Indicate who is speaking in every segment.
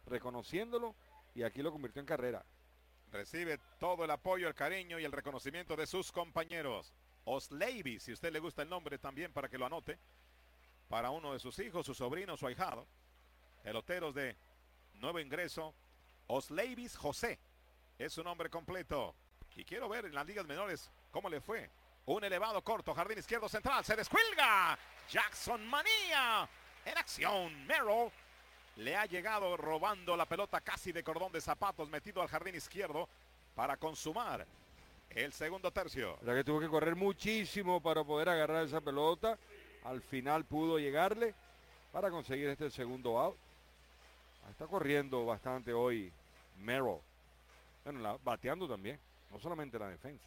Speaker 1: reconociéndolo y aquí lo convirtió en carrera.
Speaker 2: Recibe todo el apoyo, el cariño y el reconocimiento de sus compañeros. Osleiby, si a usted le gusta el nombre también para que lo anote, para uno de sus hijos, su sobrino, su ahijado. Peloteros de nuevo ingreso, Osleiby José es su nombre completo. Y quiero ver en las ligas menores cómo le fue. Un elevado corto, jardín izquierdo central, se descuelga. Jackson Manía en acción. Merrill le ha llegado robando la pelota casi de cordón de zapatos, metido al jardín izquierdo para consumar el segundo tercio.
Speaker 1: La que tuvo que correr muchísimo para poder agarrar esa pelota. Al final pudo llegarle para conseguir este segundo out. Está corriendo bastante hoy Merrill. Bueno, bateando también, no solamente la defensa.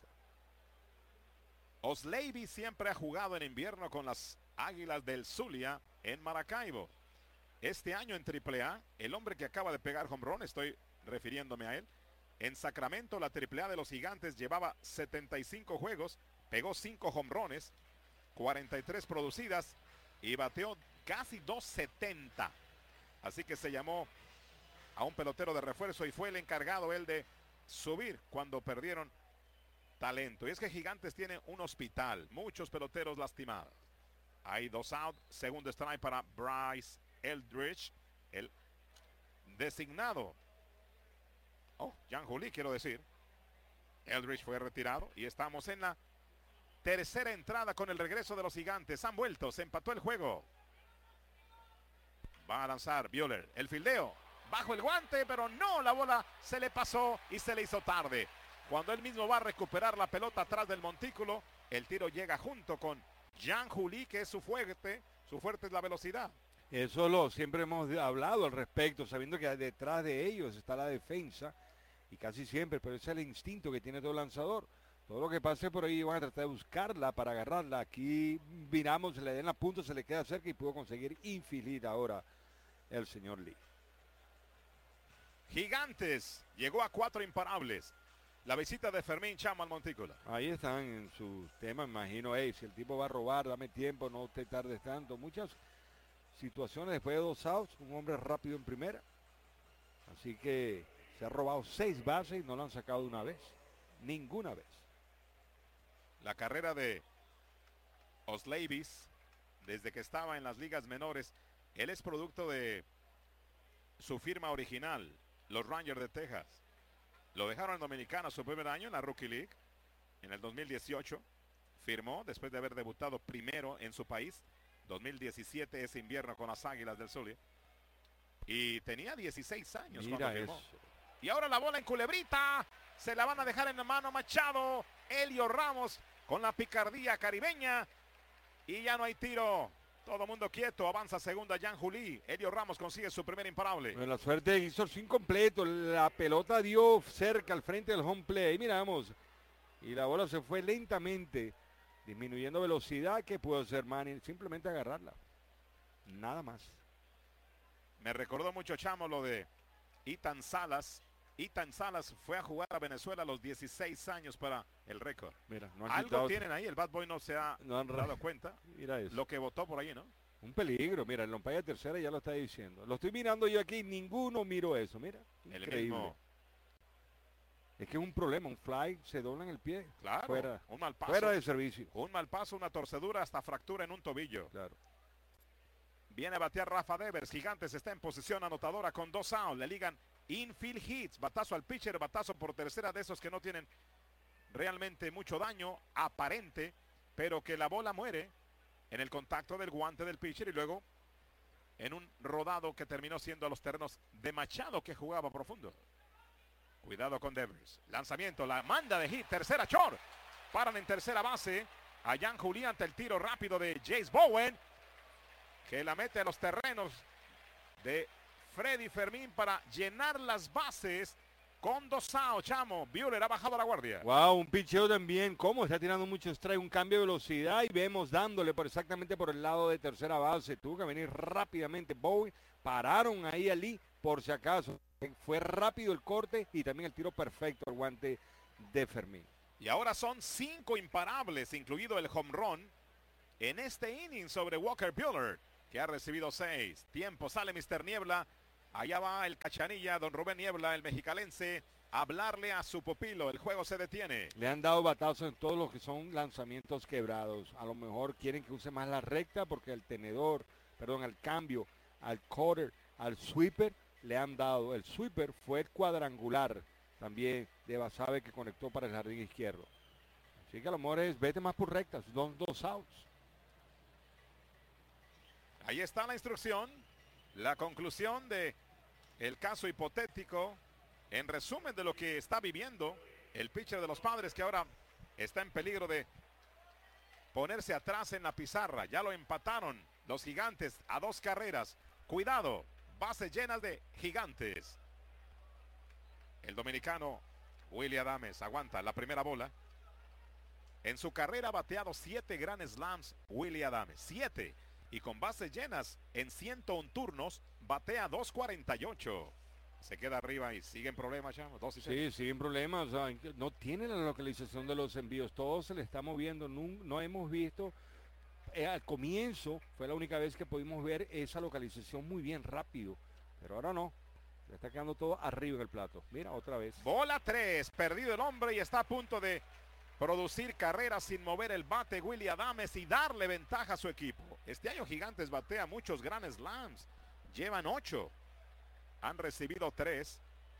Speaker 2: Osleiby siempre ha jugado en invierno con las Águilas del Zulia en Maracaibo. Este año en AAA, el hombre que acaba de pegar home run, estoy refiriéndome a él, en Sacramento la AAA de los Gigantes llevaba 75 juegos, pegó 5 home runs, 43 producidas y bateó casi 270. Así que se llamó a un pelotero de refuerzo y fue el encargado él de subir cuando perdieron talento. Y es que Gigantes tiene un hospital, muchos peloteros lastimados. Hay 2 out, segundo strike para Bryce Eldridge, el designado. Jan Juli, quiero decir. Eldridge fue retirado y estamos en la tercera entrada con el regreso de los Gigantes. Han vuelto, se empató el juego. Va a lanzar Buehler, el fildeo, bajo el guante, pero no, la bola se le pasó y se le hizo tarde. Cuando él mismo va a recuperar la pelota atrás del montículo, el tiro llega junto con Jan Juli, que es su fuerte es la velocidad.
Speaker 1: Eso siempre hemos hablado al respecto, sabiendo que detrás de ellos está la defensa, y casi siempre, pero ese es el instinto que tiene todo lanzador. Todo lo que pase por ahí van a tratar de buscarla para agarrarla. Aquí miramos, se le den la punta, se le queda cerca y pudo conseguir infinita ahora el señor Lee.
Speaker 2: Gigantes llegó a 4 imparables. La visita de Fermín Chamo al montículo.
Speaker 1: Ahí están en su tema, imagino, si el tipo va a robar, dame tiempo, no te tardes tanto. Muchas situaciones después de 2 outs, un hombre rápido en primera. Así que se ha robado 6 bases y no lo han sacado de una vez. Ninguna vez.
Speaker 2: La carrera de Osleiby, desde que estaba en las ligas menores, él es producto de su firma original, los Rangers de Texas. Lo dejaron en Dominicana su primer año en la Rookie League, en el 2018. Firmó después de haber debutado primero en su país, 2017 ese invierno con las Águilas del Zulia. Y tenía 16 años cuando firmó. Y ahora la bola en culebrita, se la van a dejar en la mano Machado, Elio Ramos con la picardía caribeña y ya no hay tiro. Todo mundo quieto, avanza segunda Jan Juli. Elio Ramos consigue su primer imparable.
Speaker 1: Bueno, la suerte hizo el swing completo, la pelota dio cerca al frente del home play, miramos. Y la bola se fue lentamente, disminuyendo velocidad. ¿Qué pudo hacer Manny? Simplemente agarrarla. Nada más.
Speaker 2: Me recordó mucho, Chamo, lo de Ethan Salas. Ethan Salas fue a jugar a Venezuela a los 16 años para el récord.
Speaker 1: Mira, no
Speaker 2: algo tienen ahí, el Bad Boy no se ha dado cuenta.
Speaker 1: Mira eso.
Speaker 2: Lo que votó por ahí, ¿no?
Speaker 1: Un peligro, mira, el umpire de tercera ya lo está diciendo. Lo estoy mirando yo aquí, ninguno miró eso, mira. Increíble.
Speaker 2: El mismo.
Speaker 1: Es que es un problema, un fly se dobla en el pie.
Speaker 2: Claro,
Speaker 1: fuera,
Speaker 2: un mal paso.
Speaker 1: Fuera de servicio.
Speaker 2: Un mal paso, una torcedura, hasta fractura en un tobillo.
Speaker 1: Claro.
Speaker 2: Viene a batear Rafa Devers. Gigantes está en posición anotadora con 2 outs. Le ligan infield hits. Batazo al pitcher, batazo por tercera, de esos que no tienen realmente mucho daño aparente, pero que la bola muere en el contacto del guante del pitcher y luego en un rodado que terminó siendo a los terrenos de Machado, que jugaba profundo. Cuidado con Devers. Lanzamiento, la manda de hit, tercera short. Paran en tercera base a Jan Juli ante el tiro rápido de Jace Bowen, que la mete a los terrenos de Freddy Fermín para llenar las bases con 2 outs. Chamo, Buehler ha bajado la guardia.
Speaker 1: Wow, un picheo también. ¿Cómo? Está tirando mucho strike, un cambio de velocidad y vemos dándole exactamente por el lado de tercera base. Tuvo que venir rápidamente Bowen. Pararon ahí a Lee por si acaso. Fue rápido el corte y también el tiro perfecto al guante de Fermín.
Speaker 2: Y ahora son 5 imparables, incluido el home run en este inning sobre Walker Buehler, que ha recibido 6. Tiempo, sale Mr. Niebla Allá va el Cachanilla, don Rubén Niebla, el mexicalense, a hablarle a su pupilo. El juego se detiene.
Speaker 1: Le han dado batazos en todos los que son lanzamientos quebrados. A lo mejor quieren que use más la recta porque al cambio, al cutter, al sweeper, le han dado. El sweeper fue el cuadrangular también de Basabe que conectó para el jardín izquierdo. Así que a lo mejor es, vete más por rectas, dos outs.
Speaker 2: Ahí está la instrucción, la conclusión de el caso hipotético, en resumen de lo que está viviendo el pitcher de los Padres, que ahora está en peligro de ponerse atrás en la pizarra. Ya lo empataron los Gigantes a 2 carreras. Cuidado, bases llenas de Gigantes. El dominicano Willy Adames aguanta la primera bola. En su carrera ha bateado 7 Grand Slams Willy Adames, 7. Y con bases llenas en 101 turnos, batea 2.48. Se queda arriba y siguen problemas ya, 2 y 6.
Speaker 1: Sí, siguen problemas. O sea, no tiene la localización de los envíos. Todo se le está moviendo. No hemos visto. Al comienzo fue la única vez que pudimos ver esa localización muy bien rápido. Pero ahora no. Se está quedando todo arriba en el plato. Mira, otra vez.
Speaker 2: Bola 3. Perdido el hombre y está a punto de producir carreras sin mover el bate Willy Adames y darle ventaja a su equipo. Este año Gigantes batea muchos Grand Slams. Llevan 8. Han recibido 3.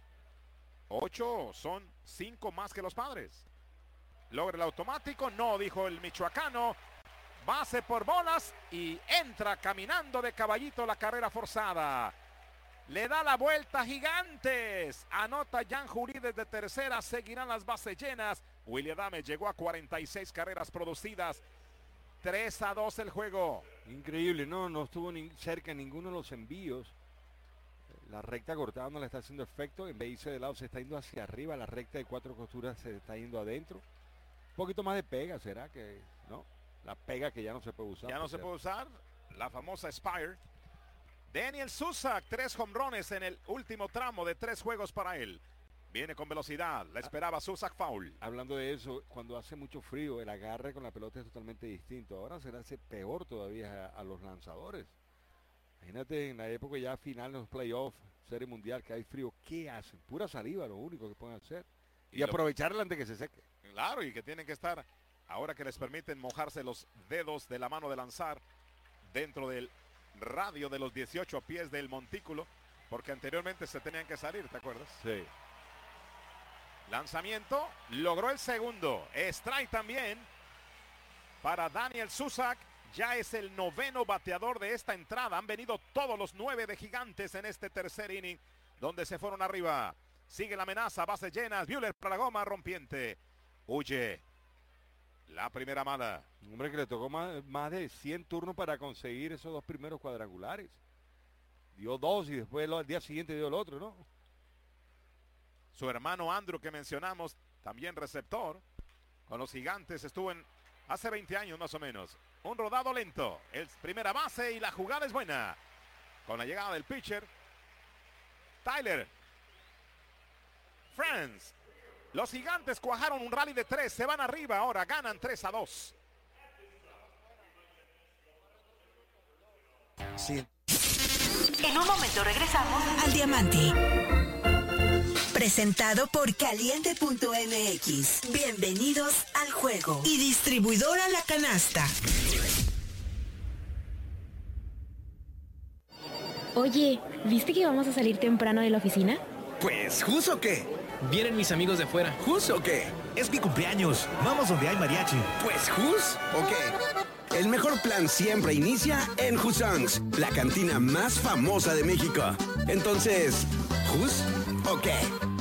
Speaker 2: 8 son 5 más que los Padres. ¿Logra el automático? No, dijo el michoacano. Base por bolas y entra caminando de caballito la carrera forzada. Le da la vuelta Gigantes. Anota Jan Jurí desde tercera. Seguirán las bases llenas. Willy Adames llegó a 46 carreras producidas. 3-2 el juego.
Speaker 1: Increíble, no estuvo cerca ninguno de los envíos. La recta cortada no le está haciendo efecto. En vez de irse de lado se está yendo hacia arriba. La recta de 4 costuras se está yendo adentro. Un poquito más de pega, ¿será que no? La pega que ya no se puede usar.
Speaker 2: Ya no se puede usar. La famosa Spire. Daniel Susac, 3 jonrones en el último tramo de 3 juegos para él. Viene con velocidad. La esperaba Susac, foul.
Speaker 1: Hablando de eso, cuando hace mucho frío, el agarre con la pelota es totalmente distinto. Ahora se le hace peor todavía a los lanzadores. Imagínate en la época ya final de los playoffs, Serie Mundial, que hay frío. ¿Qué hacen? Pura saliva, lo único que pueden hacer. Y aprovecharla antes que se seque.
Speaker 2: Claro, y que tienen que estar, ahora que les permiten mojarse los dedos de la mano de lanzar dentro del radio de los 18 pies del montículo, porque anteriormente se tenían que salir, ¿te acuerdas?
Speaker 1: Sí.
Speaker 2: Lanzamiento, logró el segundo. Strike también para Daniel Susac. Ya es el 9º bateador de esta entrada. Han venido todos los 9 de Gigantes en este tercer inning, donde se fueron arriba. Sigue la amenaza, bases llenas. Buehler para la goma, rompiente. Huye. La primera mala.
Speaker 1: Un hombre que le tocó más de 100 turnos para conseguir esos 2 primeros cuadrangulares. Dio 2 y después al día siguiente dio el otro, ¿no?
Speaker 2: Su hermano Andrew, que mencionamos, también receptor. Con los Gigantes estuvo hace 20 años más o menos. Un rodado lento. El primera base y la jugada es buena. Con la llegada del pitcher. Tyler France. Los Gigantes cuajaron un rally de 3. Se van arriba ahora. Ganan 3-2.
Speaker 3: Sí.
Speaker 4: En un momento regresamos
Speaker 5: al Diamante. Presentado por Caliente.mx. Bienvenidos al juego. Y distribuidora La Canasta.
Speaker 6: Oye, ¿viste que vamos a salir temprano de la oficina?
Speaker 3: Pues, ¿justo qué?
Speaker 7: Vienen mis amigos de afuera.
Speaker 3: ¿Justo qué? Es mi cumpleaños. Vamos donde hay mariachi. Pues, ¿jus o qué? El mejor plan siempre inicia en Husongs, la cantina más famosa de México. Entonces, ¿jus o qué?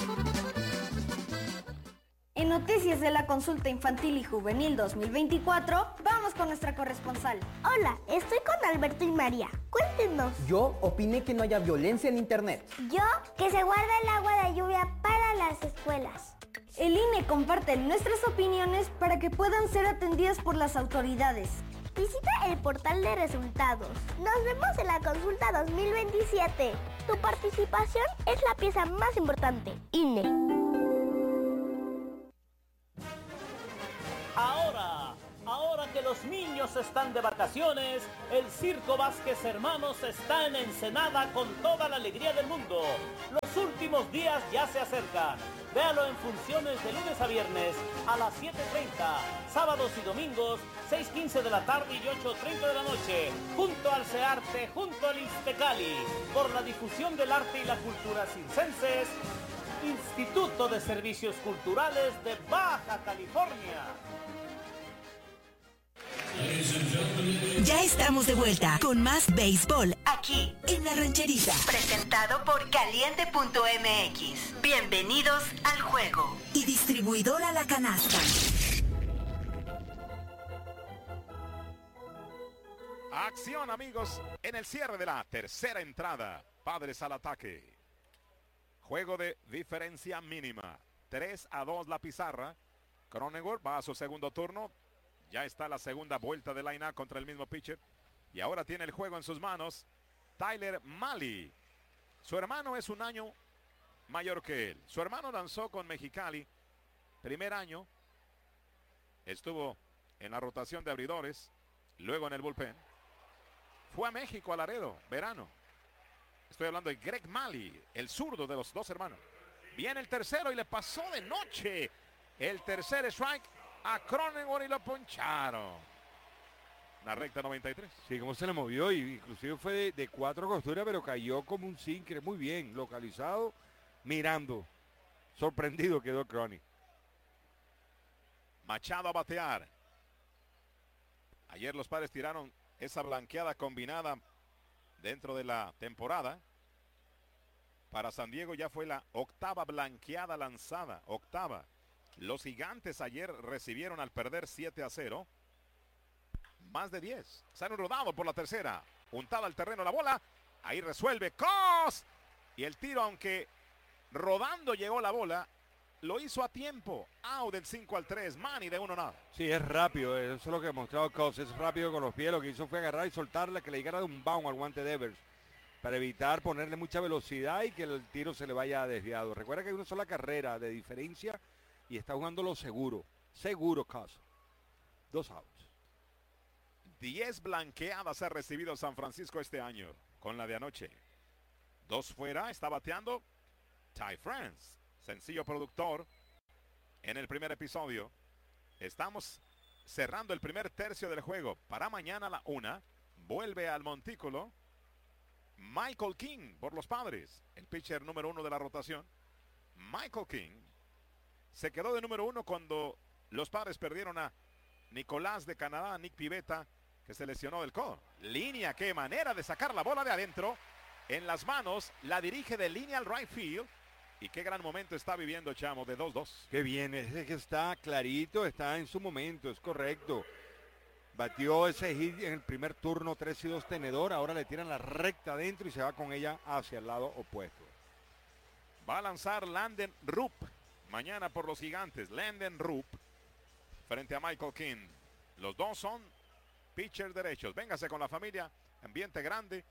Speaker 8: En noticias de la consulta infantil y juvenil 2024, vamos con nuestra corresponsal.
Speaker 9: Hola, estoy con Alberto y María. Cuéntenos.
Speaker 10: Yo opiné que no haya violencia en internet.
Speaker 9: Yo, que se guarda el agua de lluvia para las escuelas.
Speaker 8: El INE comparte nuestras opiniones para que puedan ser atendidas por las autoridades.
Speaker 9: Visita el portal de resultados. Nos vemos en la consulta 2027. Tu participación es la pieza más importante. INE.
Speaker 11: Ahora que los los niños están de vacaciones, el Circo Vázquez Hermanos está en Ensenada con toda la alegría del mundo. Los últimos días ya se acercan. Véalo en funciones de lunes a viernes a las 7:30, sábados y domingos 6:15 de la tarde y 8:30 de la noche, junto al CEARTE, junto al Ixtecali, por la difusión del arte y la cultura circenses, Instituto de Servicios Culturales de Baja California.
Speaker 5: Ya estamos de vuelta con más béisbol aquí en La Rancherita.
Speaker 4: Presentado por Caliente.mx. Bienvenidos al juego.
Speaker 5: Y distribuidora La Canasta.
Speaker 2: Acción, amigos, en el cierre de la tercera entrada. Padres al ataque. Juego de diferencia mínima. 3-2 la pizarra. Cronenworth va a su segundo turno. Ya está la segunda vuelta de line-up contra el mismo pitcher. Y ahora tiene el juego en sus manos Tyler Mahle. Su hermano es un año mayor que él. Su hermano lanzó con Mexicali. Primer año. Estuvo en la rotación de abridores. Luego en el bullpen. Fue a México, a Laredo, verano. Estoy hablando de Greg Mahle, el zurdo de los dos hermanos. Viene el tercero y le pasó de noche. El tercer strike a Cronenworth y lo poncharon. La recta 93.
Speaker 1: Sí, cómo se le movió, y inclusive fue de 4 costuras, pero cayó como un sinker, muy bien, localizado, mirando. Sorprendido quedó Crony.
Speaker 2: Machado a batear. Ayer los Padres tiraron esa blanqueada combinada dentro de la temporada. Para San Diego ya fue la octava blanqueada lanzada, octava. Los Gigantes ayer recibieron al perder 7-0. Más de 10. Se han rodado por la tercera. Untada al terreno la bola. Ahí resuelve Cos. Y el tiro, aunque rodando llegó la bola, lo hizo a tiempo. Out del 5-3. Manny de 1-0.
Speaker 1: Sí, es rápido. Eso es lo que ha mostrado Cos. Es rápido con los pies. Lo que hizo fue agarrar y soltarla, que le llegara de un bound al guante de Evers, para evitar ponerle mucha velocidad y que el tiro se le vaya desviado. Recuerda que hay una sola carrera de diferencia y está jugando lo seguro. Seguro, Cos. 2 outs.
Speaker 2: 10 blanqueadas ha recibido San Francisco este año con la de anoche. 2 fuera, está bateando Ty France, sencillo productor en el primer episodio. Estamos cerrando el primer tercio del juego. Para mañana a la 1, vuelve al montículo Michael King por los Padres, el pitcher número 1 de la rotación. Michael King se quedó de número 1 cuando los Padres perdieron a Nicolás de Canadá, Nick Pivetta, que se lesionó del codo. Línea, qué manera de sacar la bola de adentro. En las manos, la dirige de línea al right field. Y qué gran momento está viviendo Chamo, de 2-2.
Speaker 1: Qué bien, es que está clarito, está en su momento, es correcto. Batió ese hit en el primer turno, 3-2 tenedor. Ahora le tiran la recta adentro y se va con ella hacia el lado opuesto.
Speaker 2: Va a lanzar Landon Rupp mañana por los Gigantes. Landon Rupp frente a Michael King. Los dos son pitchers derechos. Véngase con la familia, ambiente grande.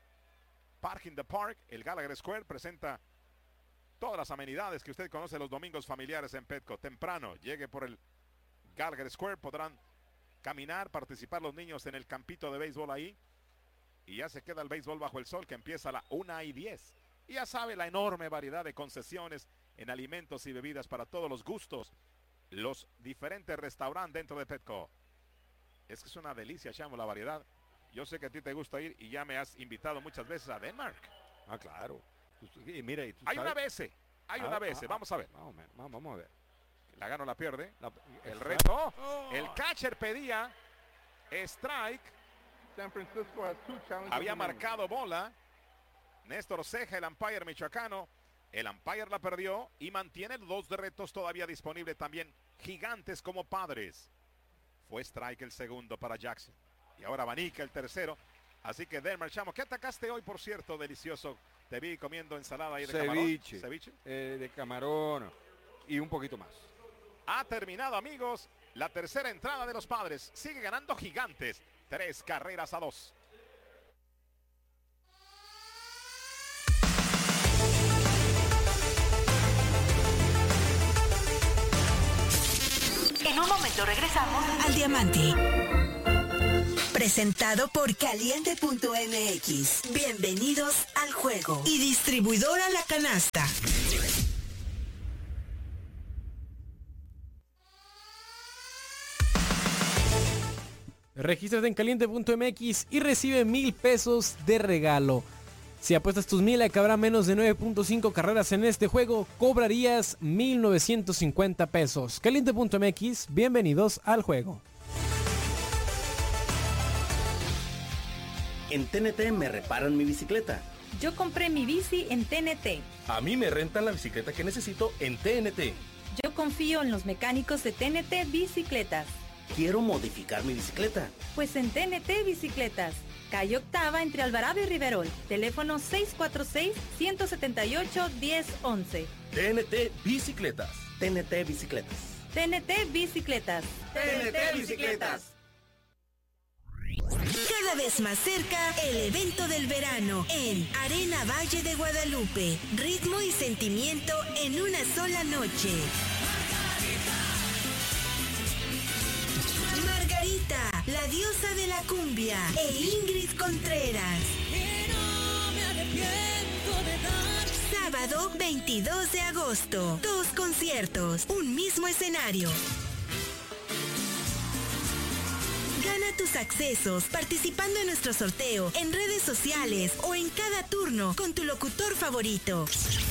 Speaker 2: Park in the Park, el Gallagher Square presenta todas las amenidades que usted conoce los domingos familiares en Petco. Temprano, llegue por el Gallagher Square, podrán caminar, participar los niños en el campito de béisbol ahí. Y ya se queda el béisbol bajo el sol, que empieza a la 1:10. Y ya sabe, la enorme variedad de concesiones en alimentos y bebidas para todos los gustos. Los diferentes restaurantes dentro de Petco. Es que es una delicia, Chamo, la variedad. Yo sé que a ti te gusta ir y ya me has invitado muchas veces a Denmark.
Speaker 1: Ah, claro. Y mira, ¿y tú
Speaker 2: hay
Speaker 1: sabes?
Speaker 2: una vez, una vez. Vamos a ver.
Speaker 1: Vamos a ver.
Speaker 2: La gana o la pierde. El reto. El catcher pedía strike.
Speaker 12: San Francisco has 2 challenges.
Speaker 2: Había marcado bola. Néstor Ceja, el umpire michoacano. El umpire la perdió y mantiene 2 retos todavía disponibles también. Gigantes como Padres. Fue strike el segundo para Jackson. Y ahora abanica el tercero. Así que Denmark, Chamo, ¿qué atacaste hoy, por cierto? Delicioso. Te vi comiendo ensalada ahí de
Speaker 1: ceviche,
Speaker 2: camarón. Ceviche.
Speaker 1: De camarón y un poquito más.
Speaker 2: Ha terminado, amigos, la tercera entrada de los Padres. Sigue ganando Gigantes. 3-2.
Speaker 4: En un momento regresamos
Speaker 5: al Diamante. Presentado por Caliente.mx. Bienvenidos al juego. Y distribuidora La Canasta.
Speaker 7: Regístrate en Caliente.mx y recibe 1,000 pesos de regalo. Si apuestas tus 1,000 a que habrá menos de 9.5 carreras en este juego, cobrarías 1,950 pesos. Caliente.mx, bienvenidos al juego.
Speaker 3: En TNT me reparan mi bicicleta.
Speaker 13: Yo compré mi bici en TNT.
Speaker 14: A mí me rentan la bicicleta que necesito en TNT.
Speaker 13: Yo confío en los mecánicos de TNT Bicicletas.
Speaker 3: Quiero modificar mi bicicleta.
Speaker 13: Pues en TNT Bicicletas. Calle Octava entre Alvarado y Riverol. Teléfono 646-178-1011.
Speaker 14: TNT Bicicletas.
Speaker 3: TNT Bicicletas.
Speaker 13: TNT Bicicletas.
Speaker 3: TNT Bicicletas.
Speaker 5: Cada vez más cerca, el evento del verano en Arena Valle de Guadalupe. Ritmo y sentimiento en una sola noche. Margarita, la diosa de la cumbia, e Ingrid Contreras. Sábado 22 de agosto. 2 conciertos, un mismo escenario. Gana tus accesos participando en nuestro sorteo en redes sociales o en cada turno con tu locutor favorito.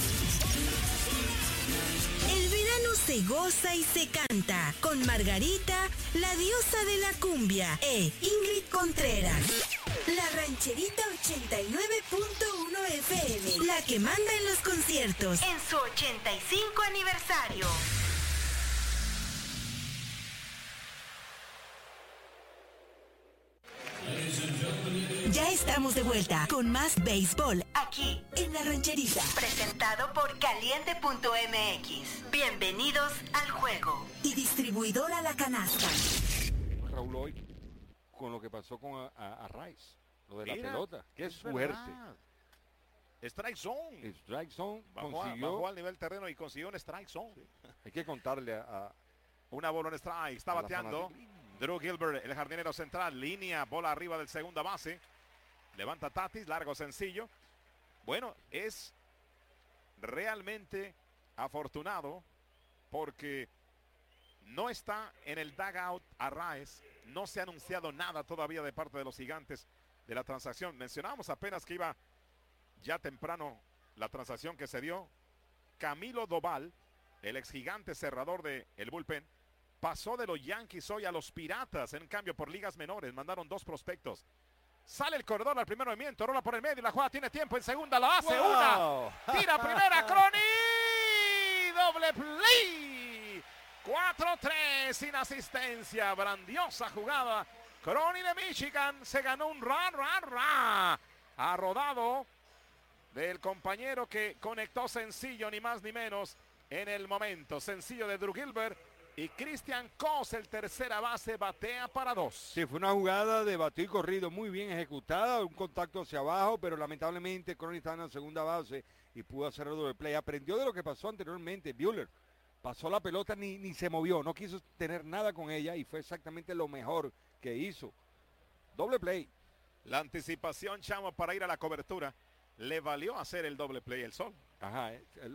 Speaker 5: El verano se goza y se canta con Margarita, la diosa de la cumbia, e Ingrid Contreras. La Rancherita 89.1 FM, la que manda en los conciertos.
Speaker 4: En su 85 aniversario.
Speaker 5: Ya estamos de vuelta con más béisbol
Speaker 4: Aquí,
Speaker 5: en La Rancherita.
Speaker 4: presentado por Caliente.mx. Bienvenidos al juego.
Speaker 5: Y distribuidora La Canasta.
Speaker 1: Raúl, hoy, con lo que pasó con a Rice, lo de la
Speaker 2: Mira,
Speaker 1: pelota. Qué
Speaker 2: es
Speaker 1: suerte.
Speaker 2: verdad. Strike zone.
Speaker 1: Strike zone
Speaker 2: Bajó al nivel terreno y consiguió un strike zone.
Speaker 1: Sí. Hay que contarle a
Speaker 2: una bola en strike. Está bateando Drew Gilbert, el jardinero central. Línea, bola arriba del segunda base. Levanta Tatis, largo, sencillo. Bueno, es realmente afortunado porque no está en el dugout Arraez. No se ha anunciado nada todavía de parte de los Gigantes de la transacción. Mencionábamos apenas que iba ya temprano la transacción que se dio. Camilo Doval, el ex Gigante cerrador del bullpen, pasó de los Yankees hoy a los Piratas en cambio por ligas menores. Mandaron 2 prospectos. Sale el corredor al primer movimiento, rola por el medio, la jugada tiene tiempo, en segunda la hace, una, tira primera, Crony, doble play, 4-3 sin asistencia, grandiosa jugada, Crony de Michigan se ganó un ha rodado del compañero que conectó sencillo, ni más ni menos, en el momento, sencillo de Drew Gilbert. Y Christian Cos, el tercera base, batea para 2.
Speaker 1: Sí, fue una jugada de batido y corrido muy bien ejecutada, un contacto hacia abajo, pero lamentablemente Crony estaba en la segunda base y pudo hacer el doble play. Aprendió de lo que pasó anteriormente. Buehler pasó la pelota, ni se movió, no quiso tener nada con ella y fue exactamente lo mejor que hizo. Doble play.
Speaker 2: La anticipación, Chamo, para ir a la cobertura, le valió hacer el doble play el sol.
Speaker 1: Ajá,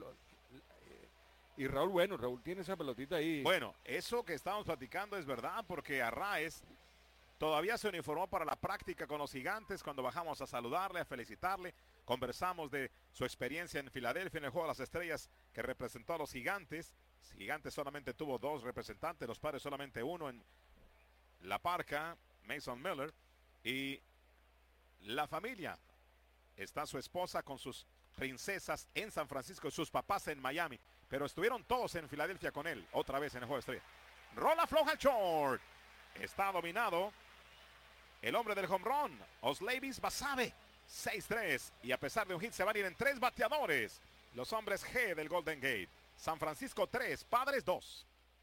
Speaker 1: y Raúl, bueno, Raúl tiene esa pelotita ahí.
Speaker 2: Bueno, eso que estamos platicando es verdad porque Arraez todavía se uniformó para la práctica con los Gigantes. Cuando bajamos a saludarle, a felicitarle, conversamos de su experiencia en Filadelfia en el Juego de las Estrellas que representó a los Gigantes. Gigantes solamente tuvo 2 representantes, los Padres solamente 1 en la Parca, Mason Miller. Y la familia, está su esposa con sus princesas en San Francisco, sus papás en Miami. Pero estuvieron todos en Filadelfia con él, otra vez en el Juego de Estrellas. Rola floja el short. Está dominado el hombre del home run, Osleivis Basabe, 6-3. Y a pesar de un hit se van a ir en 3 bateadores. Los hombres G del Golden Gate. San Francisco 3, Padres 2.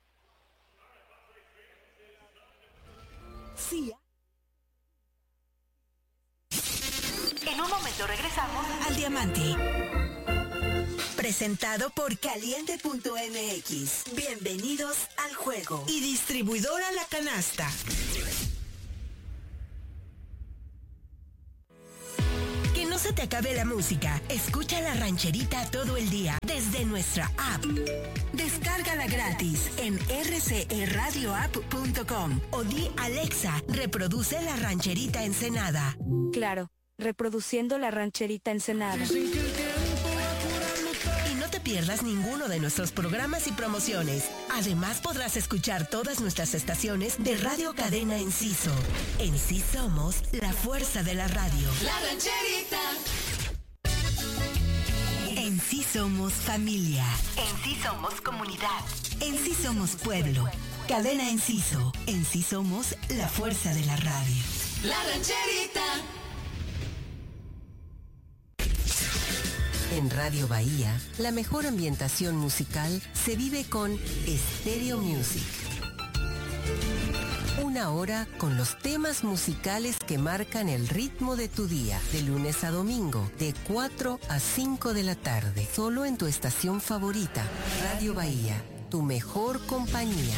Speaker 5: Sí.
Speaker 4: En un momento regresamos
Speaker 5: al Diamante. Presentado por Caliente.mx. Bienvenidos al juego. Y distribuidora La Canasta. se te acabe la música, escucha La Rancherita todo el día desde nuestra app. Descárgala gratis en rcrradioapp.com o di Alexa, reproduce La Rancherita Ensenada.
Speaker 13: Claro, reproduciendo La Rancherita Ensenada.
Speaker 5: Y no te pierdas ninguno de nuestros programas y promociones. Además podrás escuchar todas nuestras estaciones de Radio Cadena Enciso. En sí somos la fuerza de la radio.
Speaker 4: La Rancherita.
Speaker 5: En sí somos familia.
Speaker 4: En sí somos comunidad.
Speaker 5: En sí somos pueblo. Cadena Enciso. En sí somos la fuerza de la radio.
Speaker 4: La Rancherita.
Speaker 15: En Radio Bahía, la mejor ambientación musical se vive con Stereo Music. Una hora con los temas musicales que marcan el ritmo de tu día, de lunes a domingo, de 4 a 5 de la tarde, solo en tu estación favorita, Radio Bahía, tu mejor compañía.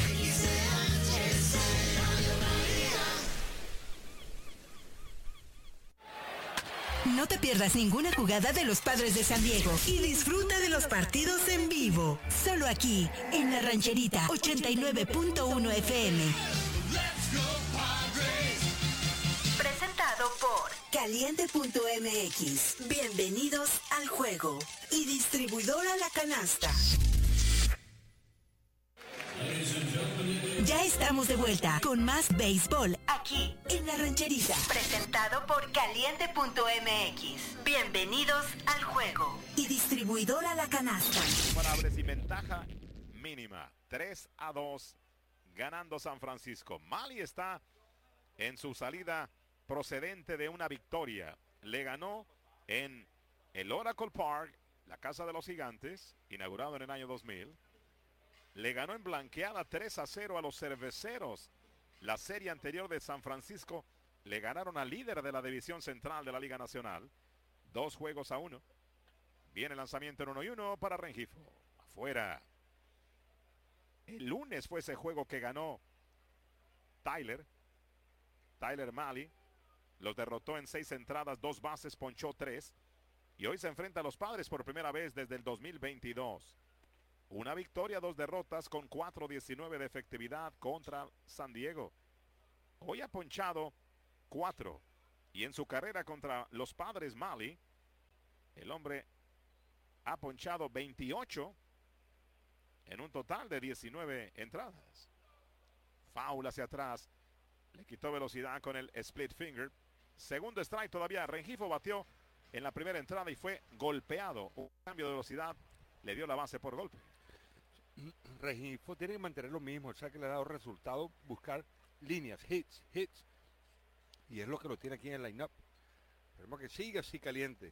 Speaker 5: No te pierdas ninguna jugada de los Padres de San Diego y disfruta de los partidos en vivo. Solo aquí, en La Rancherita 89.1 FM.
Speaker 4: Presentado por
Speaker 5: Caliente.mx. Bienvenidos al juego. Y distribuidora La Canasta. Ya estamos de vuelta con más béisbol
Speaker 4: aquí
Speaker 5: en La Rancherita.
Speaker 4: Presentado por Caliente.mx. Bienvenidos al juego.
Speaker 5: Y distribuidora La Canasta.
Speaker 2: Comparables y ventaja mínima. 3-2 ganando San Francisco. Mali está en su salida procedente de una victoria. Le ganó en el Oracle Park, la casa de los gigantes, inaugurado en el año 2000. Le ganó en blanqueada 3-0 a los Cerveceros. La serie anterior de San Francisco le ganaron al líder de la división central de la Liga Nacional. 2-1. Viene el lanzamiento en 1-1 para Rengifo. Afuera. El lunes fue ese juego que ganó Tyler Mahle. Los derrotó en 6 entradas, 2 bases, ponchó 3. Y hoy se enfrenta a los Padres por primera vez desde el 2022. Una victoria, 2 derrotas con 4.19 de efectividad contra San Diego. Hoy ha ponchado 4. Y en su carrera contra los Padres Mahle, el hombre ha ponchado 28 en un total de 19 entradas. Foul hacia atrás. Le quitó velocidad con el split finger. Segundo strike todavía. Rengifo batió en la primera entrada y fue golpeado. Un cambio de velocidad le dio la base por golpe.
Speaker 1: Rengifo tiene que mantener lo mismo, o sea que le ha dado resultado, buscar líneas, hits. Y es lo que lo tiene aquí en el line-up. Esperemos que siga así caliente.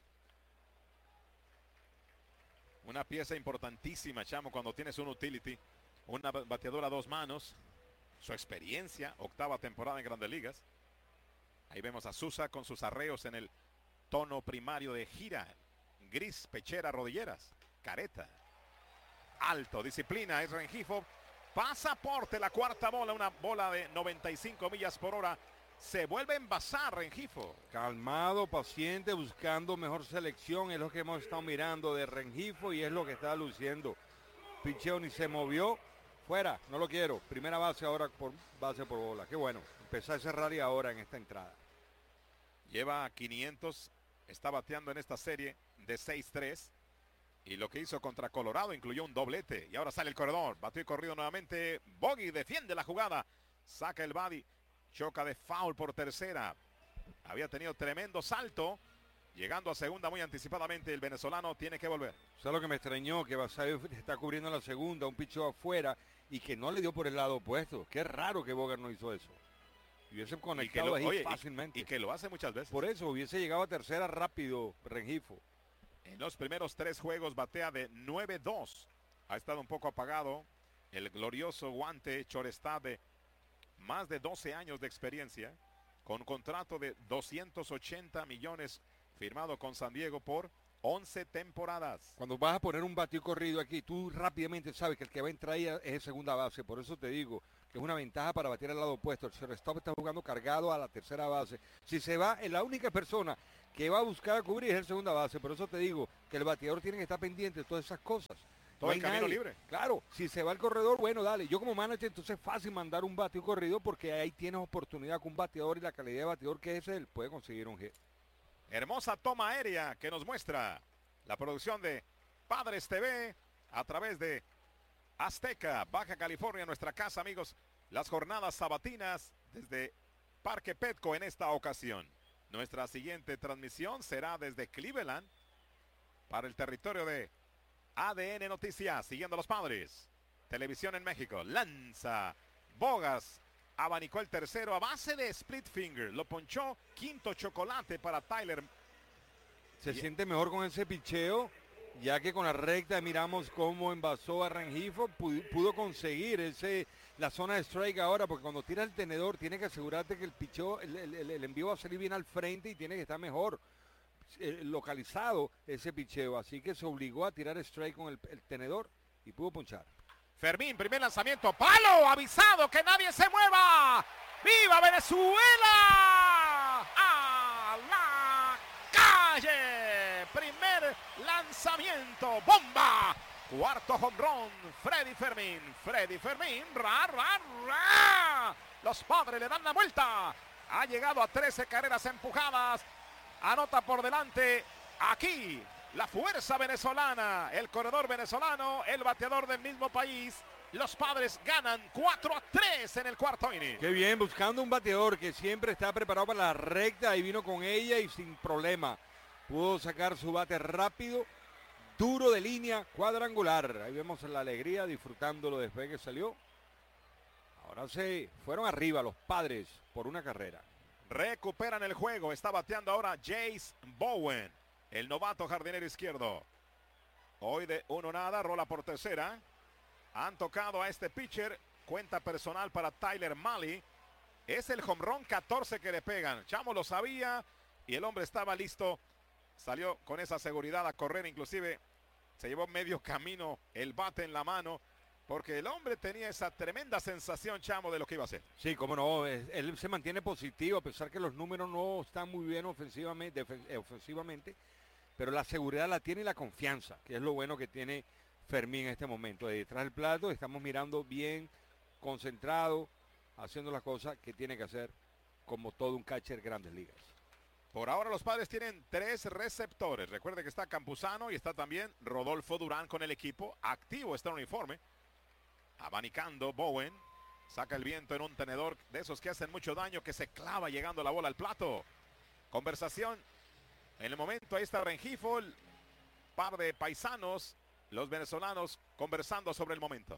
Speaker 2: Una pieza importantísima, chamo, cuando tienes un utility. Una bateadora a 2 manos. Su experiencia, 8ª temporada en Grandes Ligas. Ahí vemos a Sousa con sus arreos en el tono primario de gira. Gris, pechera, rodilleras, careta. Alto, disciplina, es Rengifo. Pasaporte, la cuarta bola, una bola de 95 millas por hora. Se vuelve a envasar Rengifo.
Speaker 1: Calmado, paciente, buscando mejor selección. Es lo que hemos estado mirando de Rengifo y es lo que está luciendo. Picheo ni se movió. Fuera, no lo quiero. Primera base ahora por base por bola. Qué bueno. Empezar ese rally ahora en esta entrada.
Speaker 2: Lleva 500. Está bateando en esta serie de 6-3. Y lo que hizo contra Colorado incluyó un doblete. Y ahora sale el corredor. Batió y corrido nuevamente. Bogey defiende la jugada. Saca el body. Choca de foul por tercera. Había tenido tremendo salto. Llegando a segunda muy anticipadamente. El venezolano tiene que volver.
Speaker 1: O sea, lo que me extrañó, que Basayo está cubriendo la segunda. Un picheo afuera. Y que no le dio por el lado opuesto. Qué raro que Bogart no hizo eso. Hubiese conectado ahí fácilmente.
Speaker 2: Y que lo hace muchas veces.
Speaker 1: Por eso hubiese llegado a tercera rápido Rengifo.
Speaker 2: En los primeros 3 juegos batea de 9-2. Ha estado un poco apagado el glorioso guante shortstop de más de 12 años de experiencia, con contrato de 280 millones firmado con San Diego por 11 temporadas.
Speaker 1: Cuando vas a poner un batido corrido aquí, tú rápidamente sabes que el que va a entrar ahí es segunda base. Por eso te digo que es una ventaja para batir al lado opuesto. El shortstop está jugando cargado a la tercera base. Si se va, la única persona que va a buscar a cubrir es el segunda base. Por eso te digo que el bateador tiene que estar pendiente de todas esas cosas.
Speaker 2: Todo el camino libre.
Speaker 1: Claro, si se va el corredor, bueno, dale. Yo como manager, entonces es fácil mandar un batido corrido porque ahí tienes oportunidad con un bateador y la calidad de bateador que es él puede conseguir un hit.
Speaker 2: Hermosa toma aérea que nos muestra la producción de Padres TV a través de Azteca, Baja California, nuestra casa, amigos. Las jornadas sabatinas desde Parque Petco en esta ocasión. Nuestra siguiente transmisión será desde Cleveland para el territorio de ADN Noticias, siguiendo a los Padres. Televisión en México. Lanza Bogas. Abanicó el tercero a base de split finger. Lo ponchó. Quinto chocolate para Tyler.
Speaker 1: Se siente mejor con ese picheo, ya que con la recta miramos cómo envasó a Rengifo. Pudo conseguir la zona de strike ahora, porque cuando tiras el tenedor tienes que asegurarte que el picheo, el envío va a salir bien al frente y tiene que estar mejor localizado ese picheo. Así que se obligó a tirar strike con el tenedor y pudo ponchar.
Speaker 2: Fermín, primer lanzamiento, palo, avisado, que nadie se mueva. ¡Viva Venezuela! ¡A la calle! Primer lanzamiento, bomba. Cuarto jonrón, Freddy Fermín, ra. Los Padres le dan la vuelta. Ha llegado a 13 carreras empujadas. Anota por delante aquí la fuerza venezolana, el corredor venezolano, el bateador del mismo país. Los Padres ganan 4-3 en el cuarto inning.
Speaker 1: Qué bien, buscando un bateador que siempre está preparado para la recta y vino con ella y sin problema. Pudo sacar su bate rápido, duro de línea, cuadrangular. Ahí vemos la alegría disfrutándolo después que salió. Ahora se fueron arriba los Padres por una carrera.
Speaker 2: Recuperan el juego. Está bateando ahora Jace Bowen, el novato jardinero izquierdo. Hoy de 1-0, rola por tercera. Han tocado a este pitcher. Cuenta personal para Tyler Mahle. Es el home run 14 que le pegan. Chamo lo sabía y el hombre estaba listo. Salió con esa seguridad a correr. Inclusive se llevó medio camino el bate en la mano, porque el hombre tenía esa tremenda sensación, Chamo, de lo que iba a hacer.
Speaker 1: Sí, cómo no, él se mantiene positivo, a pesar que los números no están muy bien ofensivamente, pero la seguridad la tiene y la confianza, que es lo bueno que tiene Fermín en este momento. De detrás del plato estamos mirando bien, concentrado, haciendo las cosas que tiene que hacer como todo un catcher Grandes Ligas.
Speaker 2: Por ahora los Padres tienen 3 receptores. Recuerde que está Campuzano y está también Rodolfo Durán con el equipo. Activo está el uniforme. Abanicando Bowen. Saca el viento en un tenedor de esos que hacen mucho daño, que se clava llegando la bola al plato. Conversación. En el momento ahí está Rengifo, el par de paisanos, los venezolanos, conversando sobre el momento.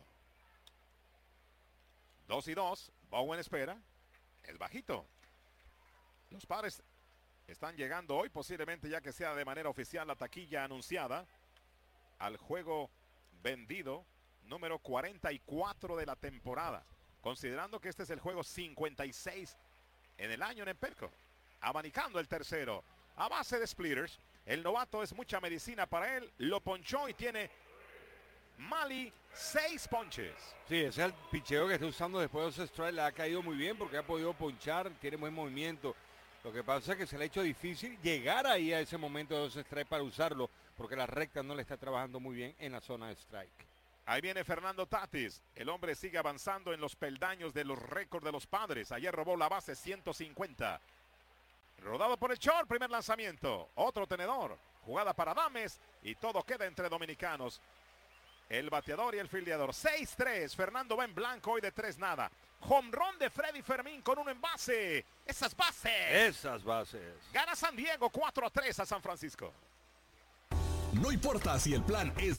Speaker 2: 2-2. Bowen espera. Es bajito. Los Padres están llegando hoy, posiblemente ya que sea de manera oficial la taquilla anunciada, al juego vendido número 44 de la temporada, considerando que este es el juego 56 en el año en Petco. Abanicando el tercero a base de splitters. El novato es mucha medicina para él. Lo ponchó y tiene Mahle 6 ponches.
Speaker 1: Sí, ese es el picheo que está usando después de ese strike. Le ha caído muy bien porque ha podido ponchar, tiene buen movimiento. Lo que pasa es que se le ha hecho difícil llegar ahí a ese momento de ese strike para usarlo, porque la recta no le está trabajando muy bien en la zona de strike.
Speaker 2: Ahí viene Fernando Tatis. El hombre sigue avanzando en los peldaños de los récords de los Padres. Ayer robó la base 150. Rodado por el short, primer lanzamiento. Otro tenedor. Jugada para Dames y todo queda entre dominicanos. El bateador y el fildeador. 6-3. Fernando va en blanco hoy de 3-0. Home run de Freddy Fermín con uno en base. Esas bases. Gana San Diego 4-3 a San Francisco.
Speaker 3: No importa si el plan es...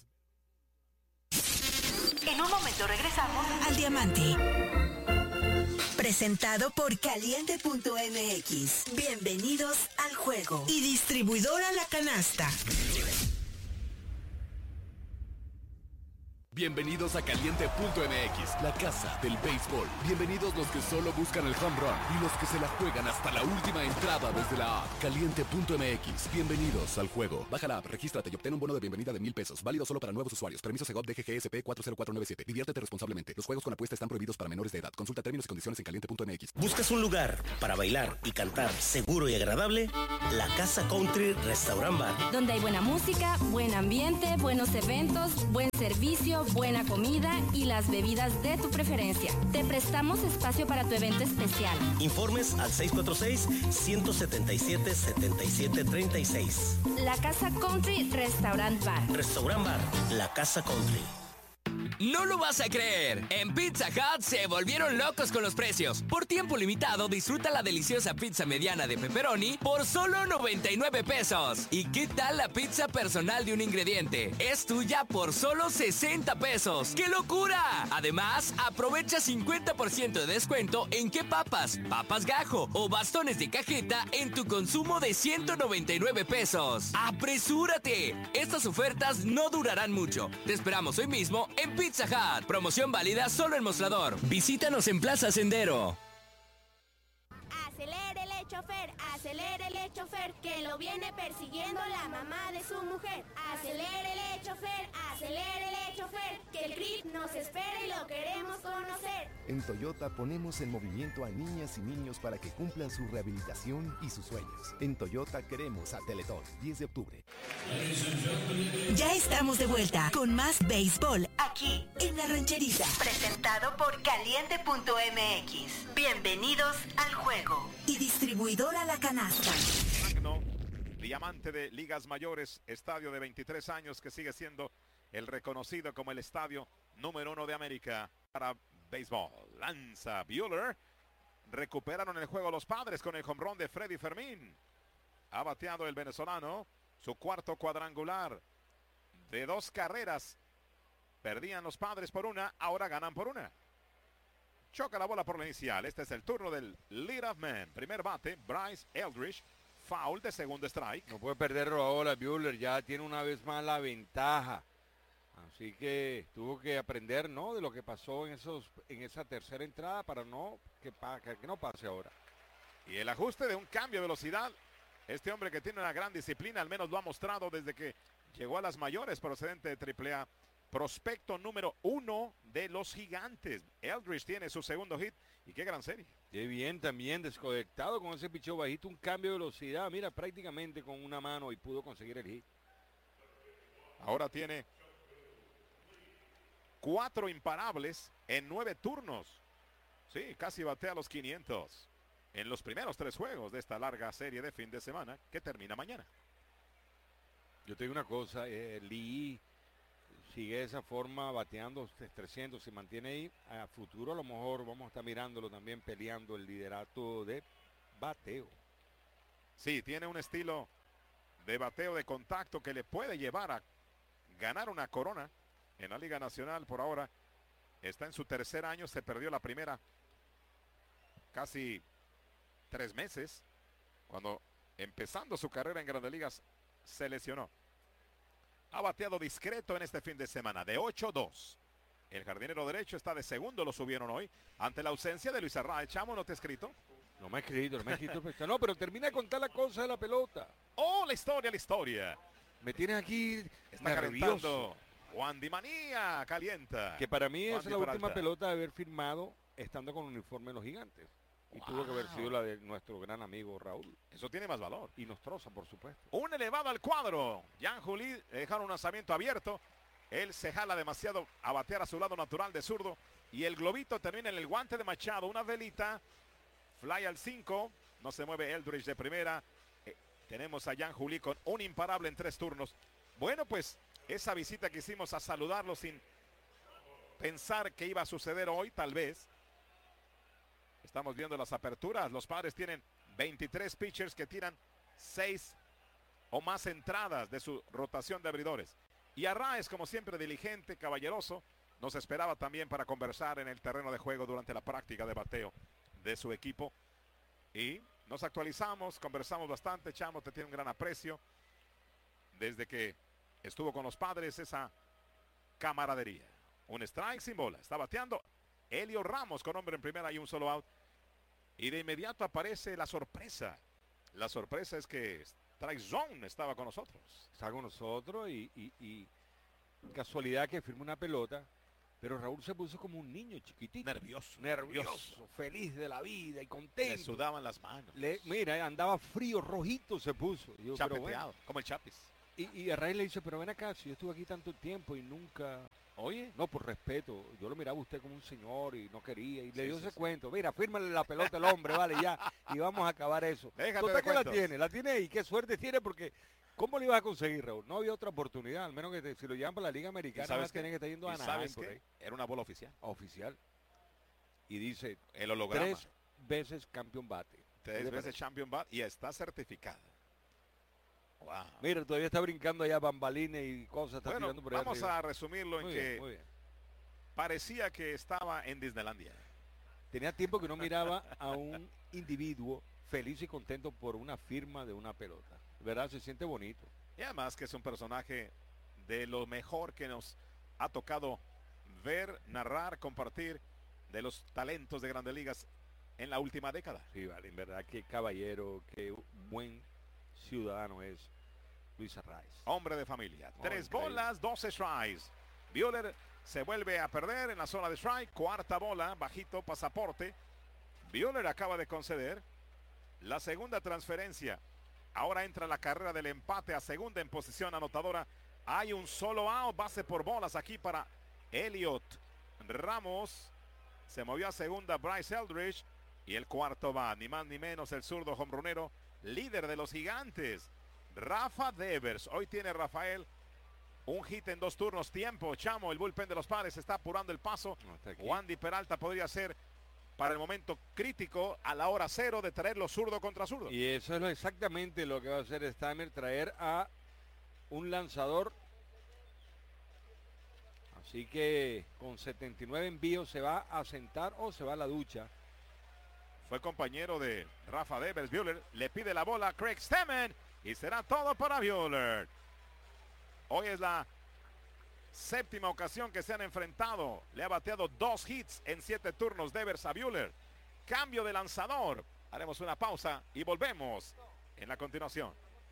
Speaker 4: En un momento regresamos
Speaker 5: al Diamante. Presentado por Caliente.mx. Bienvenidos al juego. Y distribuidora La Canasta.
Speaker 16: Bienvenidos a Caliente.mx, la casa del béisbol. Bienvenidos los que solo buscan el home run y los que se la juegan hasta la última entrada desde la app. Caliente.mx, bienvenidos al juego. Baja la app, regístrate y obtén un bono de bienvenida de $1,000. Válido solo para nuevos usuarios. Permiso Segov DGGSP 40497. Diviértete responsablemente. Los juegos con apuesta están prohibidos para menores de edad. Consulta términos y condiciones en Caliente.mx.
Speaker 17: ¿Buscas un lugar para bailar y cantar seguro y agradable? La Casa Country Restaurant Bar.
Speaker 18: Donde hay buena música, buen ambiente, buenos eventos, buen servicio, buena comida y las bebidas de tu preferencia. Te prestamos espacio para tu evento especial.
Speaker 17: Informes al 646-177-7736.
Speaker 18: La Casa Country Restaurant Bar.
Speaker 17: Restaurant Bar, La Casa Country.
Speaker 19: No lo vas a creer. En Pizza Hut se volvieron locos con los precios. Por tiempo limitado, disfruta la deliciosa pizza mediana de pepperoni por solo 99 pesos. ¿Y qué tal la pizza personal de un ingrediente? Es tuya por solo 60 pesos. ¡Qué locura! Además, aprovecha 50% de descuento en qué papas gajo o bastones de cajeta en tu consumo de 199 pesos. ¡Apresúrate! Estas ofertas no durarán mucho. Te esperamos hoy mismo en Pizza Hut. Promoción válida solo en Mostrador. Visítanos en Plaza Sendero.
Speaker 9: Acelérele, chofer, que lo viene persiguiendo la mamá de su mujer. Acelérele, chofer, que el grip nos espera y lo queremos conocer.
Speaker 20: En Toyota ponemos en movimiento a niñas y niños para que cumplan su rehabilitación y sus sueños. En Toyota queremos a Teletón, 10 de octubre.
Speaker 5: Ya estamos de vuelta con más béisbol aquí en La Rancherita.
Speaker 4: Presentado por Caliente.mx. Bienvenidos al juego.
Speaker 5: Y distribuidora La Canasta.
Speaker 2: Magno, diamante de ligas mayores, estadio de 23 años que sigue siendo el reconocido como el estadio número 1 de América para béisbol. Lanza Buehler. Recuperaron el juego los Padres con el home run de Freddy Fermín. Ha bateado el venezolano su cuarto cuadrangular de 2 carreras. Perdían los Padres por 1, ahora ganan por 1. Choca la bola por la inicial. Este es el turno del leadoff man. Primer bate, Bryce Eldridge. Foul de segundo strike.
Speaker 1: No puede perderlo ahora. Buehler ya tiene una vez más la ventaja. Así que tuvo que aprender, ¿no?, de lo que pasó en esa tercera entrada para que no pase ahora.
Speaker 2: Y el ajuste de un cambio de velocidad. Este hombre que tiene una gran disciplina, al menos lo ha mostrado desde que llegó a las mayores, procedente de AAA. Prospecto número 1 de los Gigantes. Eldridge tiene su segundo hit. Y qué gran serie.
Speaker 1: Qué bien también, desconectado con ese picheo bajito, un cambio de velocidad. Mira, prácticamente con una mano y pudo conseguir el hit.
Speaker 2: Ahora tiene 4 imparables en 9 turnos. Sí, casi batea los 500 en los primeros 3 juegos de esta larga serie de fin de semana que termina mañana.
Speaker 1: Yo te digo una cosa, Lee sigue de esa forma bateando 300, se mantiene ahí. A futuro a lo mejor vamos a estar mirándolo también peleando el liderato de bateo.
Speaker 2: Sí, tiene un estilo de bateo de contacto que le puede llevar a ganar una corona en la Liga Nacional. Por ahora está en su tercer año, se perdió la primera casi 3 meses, cuando empezando su carrera en Grandes Ligas se lesionó. Ha bateado discreto en este fin de semana, de 8-2. El jardinero derecho está de segundo, lo subieron hoy, ante la ausencia de Luis Arraez. Chamo, ¿no te ha escrito?
Speaker 1: No me ha escrito. No, pero termina de contar la cosa de la pelota.
Speaker 2: ¡Oh, la historia!
Speaker 1: Me tienes aquí
Speaker 2: está calentando. Juan Di Manía calienta.
Speaker 1: Que para mí
Speaker 2: Juan
Speaker 1: es
Speaker 2: Di
Speaker 1: la última
Speaker 2: Peralta.
Speaker 1: pelota de haber firmado estando con el uniforme de los Gigantes. Y tuvo que haber sido la de nuestro gran amigo Raúl.
Speaker 2: Eso tiene más valor.
Speaker 1: Y Nostroza, por supuesto.
Speaker 2: Un elevado al cuadro. Jan Juli le dejaron un lanzamiento abierto. Él se jala demasiado a batear a su lado natural de zurdo. Y el globito termina en el guante de Machado. Una velita. Fly al 5. No se mueve Eldridge de primera. Tenemos a Jan Juli con un imparable en 3 turnos. Bueno, pues esa visita que hicimos a saludarlo sin pensar que iba a suceder hoy, tal vez. Estamos viendo las aperturas. Los Padres tienen 23 pitchers que tiran 6 o más entradas de su rotación de abridores. Y Arraez, como siempre, diligente, caballeroso, nos esperaba también para conversar en el terreno de juego durante la práctica de bateo de su equipo. Y nos actualizamos, conversamos bastante. Chamo, te tiene un gran aprecio. Desde que estuvo con los Padres, esa camaradería. Un strike sin bola. Está bateando Elio Ramos con hombre en primera y un solo out. Y de inmediato aparece la sorpresa. La sorpresa es que Strike Zone estaba con nosotros.
Speaker 1: Está con nosotros y casualidad que firma una pelota. Pero Raúl se puso como un niño chiquitito. Nervioso, feliz de la vida y contento.
Speaker 2: Le sudaban las manos.
Speaker 1: Mira, andaba frío, rojito se puso. Yo,
Speaker 2: chapeteado,
Speaker 1: bueno.
Speaker 2: como el Chapis.
Speaker 1: Y a Raúl le dice, pero ven acá, si yo estuve aquí tanto tiempo y nunca... Oye, no, por respeto, yo lo miraba a usted como un señor y no quería. Y le dio ese cuento, mira, fírmale la pelota al hombre, vale, ya. Y vamos a acabar eso.
Speaker 2: Déjate
Speaker 1: que la tiene ahí, qué suerte tiene porque... ¿Cómo le ibas a conseguir, Raúl? No había otra oportunidad, al menos que si lo llevan para la Liga Americana,
Speaker 2: ¿sabes
Speaker 1: tienen que estar yendo a
Speaker 2: Anaheim
Speaker 1: por ahí.
Speaker 2: Era una bola oficial.
Speaker 1: Oficial. Y dice,
Speaker 2: el holograma.
Speaker 1: 3 veces campeón bate.
Speaker 2: 3 veces champion bat y está certificada. Wow.
Speaker 1: Mira, todavía está brincando allá bambalines y cosas. Está
Speaker 2: bueno,
Speaker 1: por allá
Speaker 2: vamos
Speaker 1: arriba.
Speaker 2: a resumirlo en que parecía que estaba en Disneylandia.
Speaker 1: Tenía tiempo que no miraba a un individuo feliz y contento por una firma de una pelota. ¿Verdad? Se siente bonito.
Speaker 2: Y además que es un personaje de lo mejor que nos ha tocado ver, narrar, compartir de los talentos de Grandes Ligas en la última década.
Speaker 1: Sí, vale, en verdad, qué caballero, qué buen ciudadano es Luis Arraez.
Speaker 2: Hombre de familia. 3 bolas, 12 strikes. Buehler se vuelve a perder en la zona de strike. 4ª bola, bajito, pasaporte. Buehler acaba de conceder la segunda transferencia. Ahora entra la carrera del empate a segunda en posición anotadora. Hay un solo out, base por bolas aquí para Elliot Ramos. Se movió a segunda Bryce Eldridge. Y el cuarto va, ni más ni menos, el zurdo jonronero, líder de los Gigantes, Rafa Devers. Hoy tiene Rafael un hit en 2 turnos. Tiempo, Chamo, el bullpen de los Padres está apurando el paso. Wandy Peralta podría ser para el momento crítico a la hora 0 de traerlo zurdo contra zurdo.
Speaker 1: Y eso es exactamente lo que va a hacer Stamer, traer a un lanzador. Así que con 79 envíos se va a sentar o se va a la ducha.
Speaker 2: Fue compañero de Rafa Devers. Buehler le pide la bola a Craig Stammen y será todo para Buehler. Hoy es la 7ª ocasión que se han enfrentado. Le ha bateado 2 hits en 7 turnos Devers a Buehler. Cambio de lanzador. Haremos una pausa y volvemos en la continuación.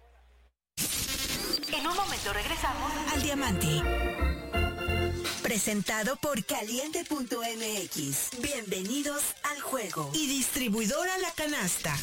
Speaker 4: En un momento regresamos
Speaker 5: al Diamante. Presentado por Caliente.mx. Bienvenidos al juego. Y distribuidora La Canasta.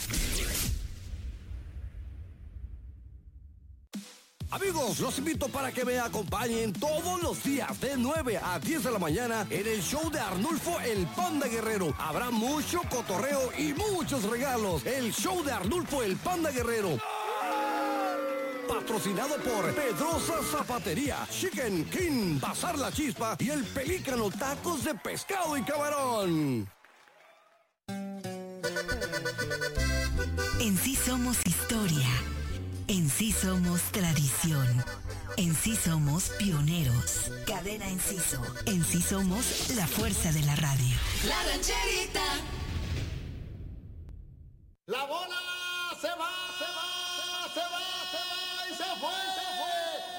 Speaker 3: Amigos, los invito para que me acompañen todos los días de 9 a 10 de la mañana en el show de Arnulfo el Panda Guerrero. Habrá mucho cotorreo y muchos regalos. El show de Arnulfo el Panda Guerrero. Patrocinado por Pedrosa Zapatería, Chicken King, Bazar La Chispa y El Pelícano Tacos de Pescado y Camarón.
Speaker 5: En sí somos historia. En sí somos tradición. En sí somos pioneros. Cadena Enciso. En sí somos la fuerza de la radio.
Speaker 9: La rancherita.
Speaker 21: La bola se va.